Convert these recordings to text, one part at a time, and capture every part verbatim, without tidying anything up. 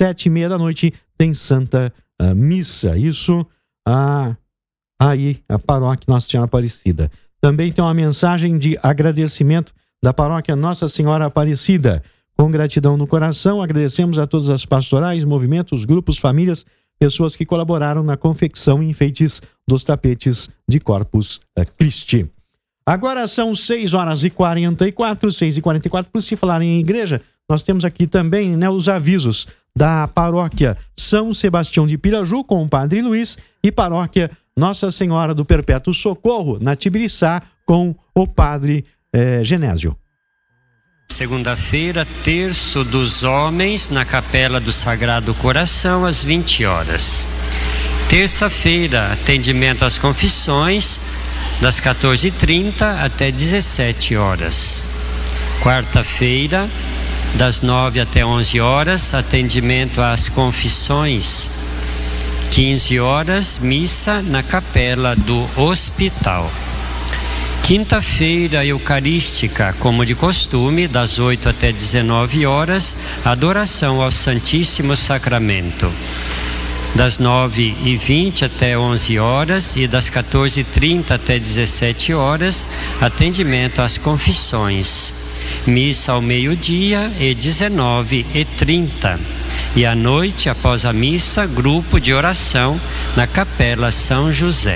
sete e meia da noite tem Santa uh, Missa. Isso ah, aí, a paróquia Nossa Senhora Aparecida. Também tem uma mensagem de agradecimento da paróquia Nossa Senhora Aparecida. Com gratidão no coração, agradecemos a todas as pastorais, movimentos, grupos, famílias, pessoas que colaboraram na confecção e enfeites dos tapetes de Corpus Christi. Agora são seis horas e quarenta e quatro, seis e quarenta e quatro. Por se falar em igreja, nós temos aqui também, né, os avisos da paróquia São Sebastião de Piraju, com o Padre Luiz, e paróquia Nossa Senhora do Perpétuo Socorro, na Tibiriçá, com o Padre eh, Genésio. Segunda-feira, terço dos homens, na Capela do Sagrado Coração, às vinte horas. Terça-feira, atendimento às confissões, das quatorze e trinta até dezessete horas. Quarta-feira, das nove até onze horas, atendimento às confissões. quinze horas, missa na Capela do Hospital. Quinta-feira eucarística, como de costume, das oito até dezenove horas, adoração ao Santíssimo Sacramento. Das nove e vinte até onze horas e das quatorze e trinta até dezessete horas, atendimento às confissões. Missa ao meio-dia e dezenove e trinta. E à noite, após a missa, grupo de oração na Capela São José.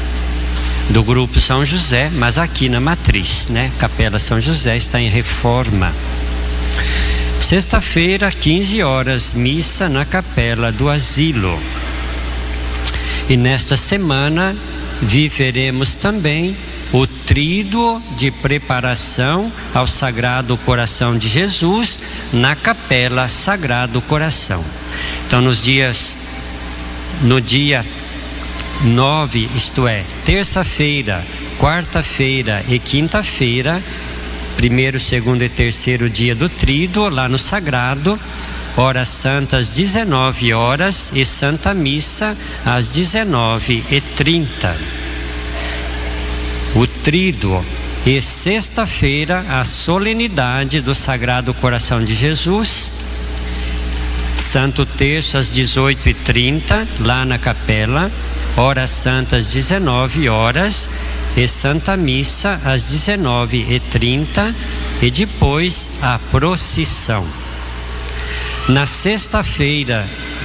Do grupo São José, mas aqui na matriz, né? Capela São José está em reforma. Sexta-feira, quinze horas, missa na Capela do Asilo. E nesta semana viveremos também o tríduo de preparação ao Sagrado Coração de Jesus na Capela Sagrado Coração. Então, nos dias, no dia nove, isto é, terça-feira, quarta-feira e quinta-feira, primeiro, segundo e terceiro dia do tríduo, lá no Sagrado, horas santas dezenove horas e Santa Missa às dezenove e trinta. O tríduo. E sexta-feira, a solenidade do Sagrado Coração de Jesus, Santo Terço às dezoito e trinta, lá na capela, horas santas dezenove horas e Santa Missa às dezenove e trinta, e depois a procissão. Na sexta-feira,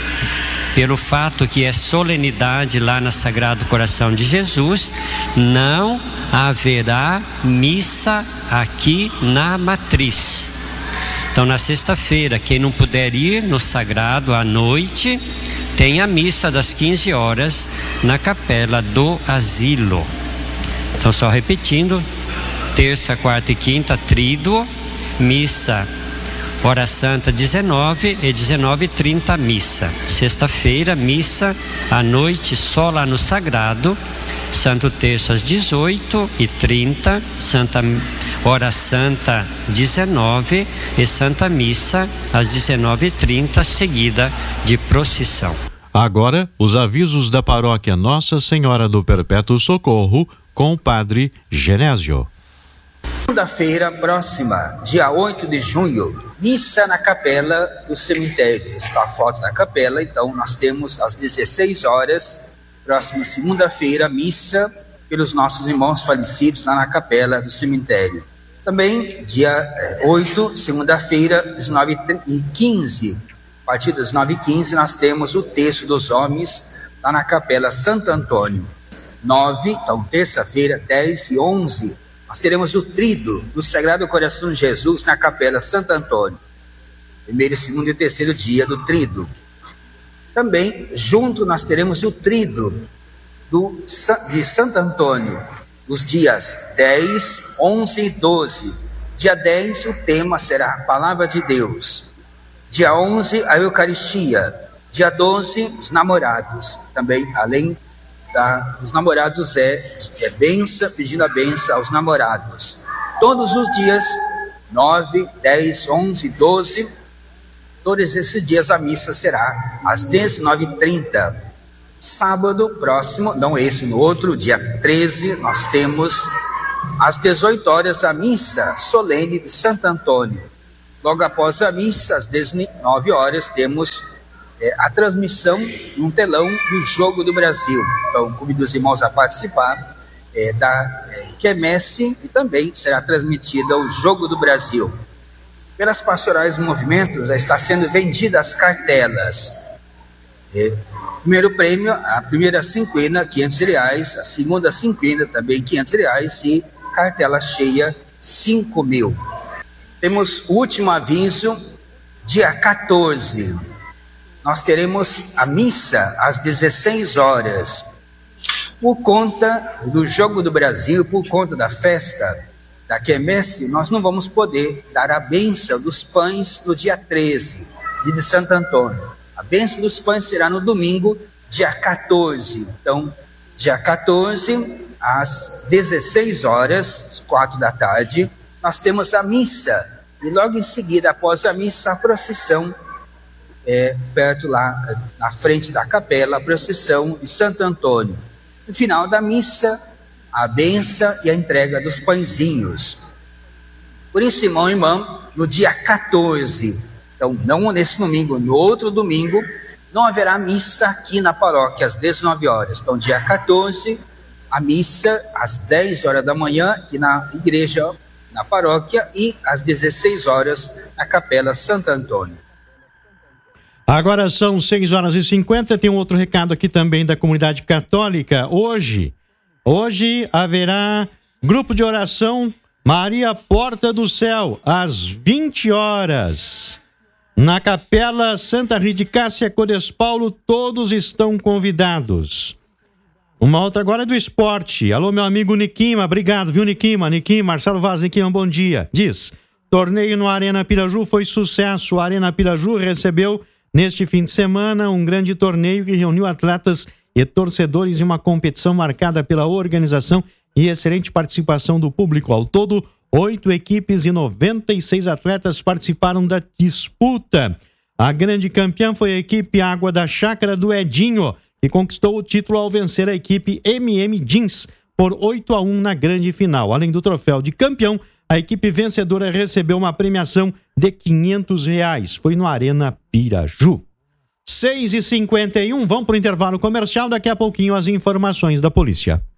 pelo fato que é solenidade lá no Sagrado Coração de Jesus, não haverá missa aqui na matriz. Então, na sexta-feira, quem não puder ir no Sagrado à noite, tem a missa das quinze horas na Capela do Asilo. Então, só repetindo, terça, quarta e quinta, tríduo, missa hora santa dezenove e dezenove e trinta missa. Sexta-feira, missa à noite só lá no Sagrado, Santo Terço às dezoito e trinta, Santa Hora Santa dezenove e Santa Missa às dezenove e trinta, seguida de procissão. Agora, os avisos da paróquia Nossa Senhora do Perpétuo Socorro com o Padre Genésio. Segunda-feira próxima, dia oito de junho, missa na capela do cemitério. Está a foto da capela, então nós temos às dezesseis horas, próxima segunda-feira, missa pelos nossos irmãos falecidos lá na capela do cemitério. Também, dia oito, segunda-feira, dezenove e quinze, a partir das nove e quinze, nós temos o Terço dos Homens lá na capela Santo Antônio. nove, então terça-feira, dez e onze, nós teremos o tríduo do Sagrado Coração de Jesus na Capela Santo Antônio. Primeiro, segundo e terceiro dia do tríduo. Também, junto, nós teremos o tríduo do, de Santo Antônio, os dias dez, onze e doze. Dia dez, o tema será a Palavra de Deus. Dia onze, a Eucaristia. Dia doze, os namorados. Também, além Tá? Os namorados é, é benção, pedindo a benção aos namorados. Todos os dias, nove, dez, onze, doze, todos esses dias a missa será às dezenove e trinta. Sábado próximo, não esse, no outro, dia treze, nós temos às dezoito horas a missa solene de Santo Antônio. Logo após a missa, às dezenove horas, temos é, a transmissão num telão do Jogo do Brasil. Então, convido os irmãos a participar é, da é, quermesse e também será transmitida o Jogo do Brasil. Pelas pastorais movimentos, está sendo vendidas cartelas. É, primeiro prêmio, a primeira cinquena, quinhentos reais, a segunda cinquena, também quinhentos reais, e cartela cheia, cinco mil. Temos o último aviso, dia quatorze, nós teremos a missa às dezesseis horas. Por conta do Jogo do Brasil, por conta da festa da quermesse, nós não vamos poder dar a bênção dos pães no dia treze, dia de Santo Antônio. A bênção dos pães será no domingo, dia quatorze. Então, dia quatorze, às dezesseis horas, quatro da tarde, nós temos a missa. E logo em seguida, após a missa, a procissão, é, perto lá, na frente da capela, a procissão de Santo Antônio. No final da missa, a bênção e a entrega dos pãezinhos. Por isso, irmão e irmã, no dia quatorze, então não nesse domingo, no outro domingo, não haverá missa aqui na paróquia às dezenove horas. Então, dia quatorze, a missa às dez horas da manhã aqui na igreja, na paróquia, e às dezesseis horas na capela Santo Antônio. Agora são seis horas e cinquenta, tem um outro recado aqui também da comunidade católica. Hoje, hoje haverá grupo de oração Maria Porta do Céu, às vinte horas. Na capela Santa Rita de Cássia Codes Paulo, todos estão convidados. Uma outra agora é do esporte. Alô, meu amigo Niquima, obrigado, viu, Niquima? Niquima, Marcelo Vaz, Niquima, bom dia. Diz, torneio no Arena Piraju foi sucesso. A Arena Piraju recebeu, neste fim de semana, um grande torneio que reuniu atletas e torcedores em uma competição marcada pela organização e excelente participação do público. Ao todo, oito equipes e noventa e seis atletas participaram da disputa. A grande campeã foi a equipe Água da Chácara do Edinho, que conquistou o título ao vencer a equipe M M Jeans por oito a um na grande final. Além do troféu de campeão, a equipe vencedora recebeu uma premiação de quinhentos reais. Foi no Arena Piraju. seis e cinquenta e um, vamos para o intervalo comercial. Daqui a pouquinho as informações da polícia.